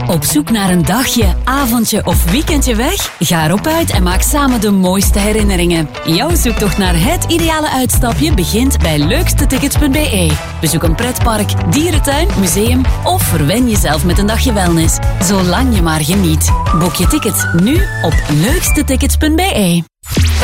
Op zoek naar een dagje, avondje of weekendje weg? Ga erop uit en maak samen de mooiste herinneringen. Jouw zoektocht naar het ideale uitstapje begint bij leukstetickets.be. Bezoek een pretpark, dierentuin, museum of verwen jezelf met een dagje wellness. Zolang je maar geniet. Boek je tickets nu op leukstetickets.be.